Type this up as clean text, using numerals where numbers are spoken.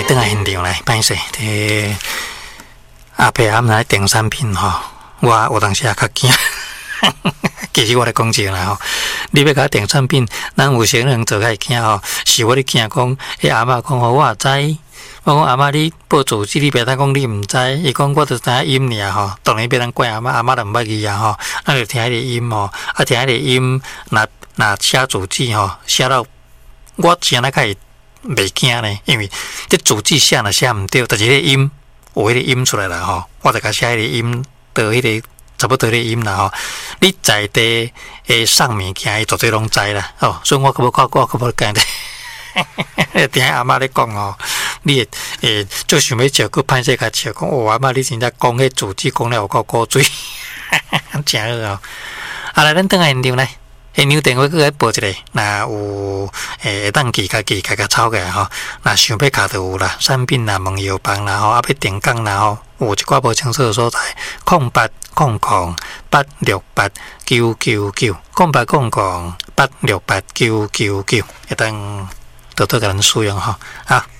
倒来现场来，歹势，阿伯阿姆来订产品吼，我有当时也较惊。其实我来讲真啦吼，你要甲我订产品，咱有些人做较惊吼，是我咧惊讲，迄阿嬷讲吼，我也知。我讲阿嬷，你报纸记，你别当讲你毋知。伊讲我就知影音尔吼，当然别当怪阿嬷，阿嬷就毋捌字啊吼，咱就听迄个音吼，啊听迄个音，若写字迹吼，写到我真来较会袂惊呢，因为这字迹写若写毋对，但是迄个音有迄个音出来啦吼，我就甲写迄个音到迄个差不多迄个音啦吼。你在地诶送物件，伊绝对拢知啦哦，所以我可无看过，可无讲的。听阿嬷咧讲哦，你就想要笑，佮歹势甲笑讲，哦阿嬷你真正讲迄字迹讲了有够古锥，真好哦。啊来，咱转来现场来，现场电话佮来报一个，若有会当记家抄起来吼。若想要卡就有啦，产品啦、问药房啦吼，啊要订购啦吼，有一寡无清楚的所在，0800-868-999，0800-868-999，会当多多甲咱使用吼，啊。